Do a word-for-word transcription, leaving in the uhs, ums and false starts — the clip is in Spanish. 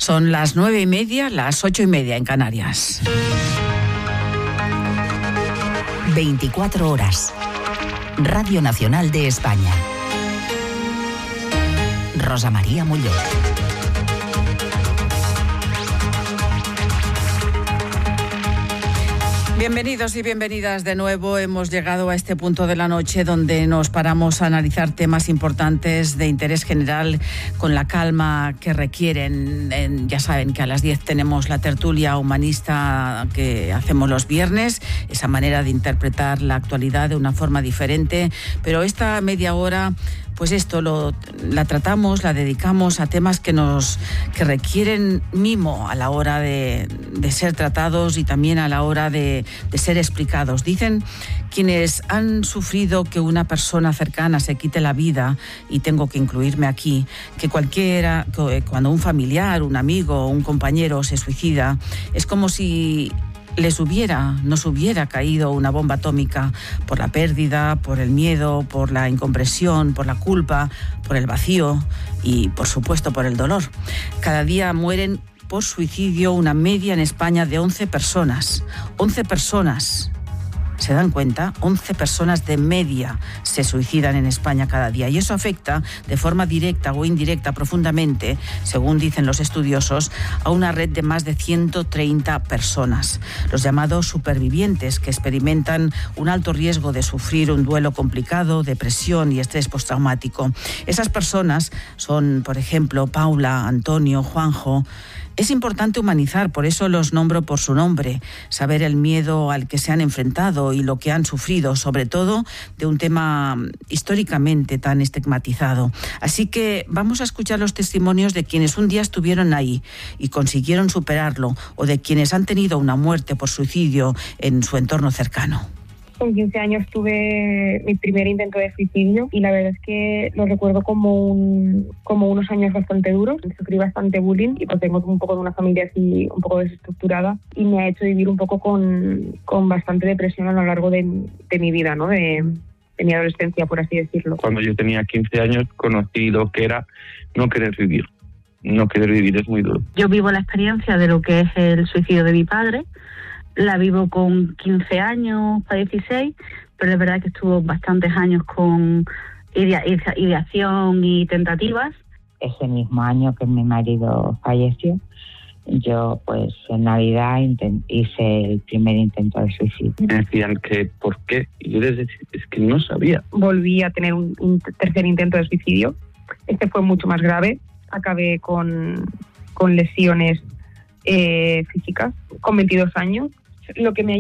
Son las nueve y media, las ocho y media en Canarias. veinticuatro horas. Radio Nacional de España. Rosa María Molló. Bienvenidos y bienvenidas de nuevo. Hemos llegado a este punto de la noche donde nos paramos a analizar temas importantes de interés general con la calma que requieren. En, ya saben que a las diez tenemos la tertulia humanista que hacemos los viernes, esa manera de interpretar la actualidad de una forma diferente, pero esta media hora, pues esto lo, la tratamos, la dedicamos a temas que nos que requieren mimo a la hora de, de ser tratados y también a la hora de, de ser explicados. Dicen quienes han sufrido que una persona cercana se quite la vida, y tengo que incluirme aquí, que cualquiera, que cuando un familiar, un amigo, un compañero se suicida, es como si les hubiera, nos hubiera caído una bomba atómica por la pérdida, por el miedo, por la incomprensión, por la culpa, por el vacío y, por supuesto, por el dolor. Cada día mueren por suicidio una media en España de once personas. once personas. ¿Se dan cuenta? once personas de media se suicidan en España cada día, y eso afecta de forma directa o indirecta profundamente, según dicen los estudiosos, a una red de más de ciento treinta personas, los llamados supervivientes, que experimentan un alto riesgo de sufrir un duelo complicado, depresión y estrés postraumático. Esas personas son, por ejemplo, Paula, Antonio, Juanjo. Es importante humanizar, por eso los nombro por su nombre, saber el miedo al que se han enfrentado y lo que han sufrido, sobre todo de un tema históricamente tan estigmatizado. Así que vamos a escuchar los testimonios de quienes un día estuvieron ahí y consiguieron superarlo, o de quienes han tenido una muerte por suicidio en su entorno cercano. Con quince años tuve mi primer intento de suicidio y la verdad es que lo recuerdo como un como unos años bastante duros. Sufrí bastante bullying y pues vengo un poco de una familia así un poco desestructurada, y me ha hecho vivir un poco con, con bastante depresión a lo largo de, de mi vida, ¿no? De, de mi adolescencia, por así decirlo. Cuando yo tenía quince años conocí lo que era no querer vivir. No querer vivir es muy duro. Yo vivo la experiencia de lo que es el suicidio de mi padre. La vivo con quince años para dieciséis, pero es verdad que estuvo bastantes años con idea, ideación y tentativas. Ese mismo año que mi marido falleció, yo pues en Navidad intent, hice el primer intento de suicidio. Me decían que ¿por qué? Y yo les decía, es que no sabía. Volví a tener un, un tercer intento de suicidio. Este fue mucho más grave. Acabé con, con lesiones eh, físicas con veintidós años. Lo que me